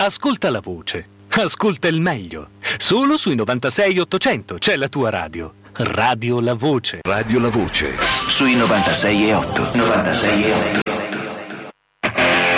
Ascolta la voce. Ascolta il meglio. Solo sui 96 800 c'è la tua radio. Radio La Voce. Radio La Voce. Sui 96 e 8. 96 e 8.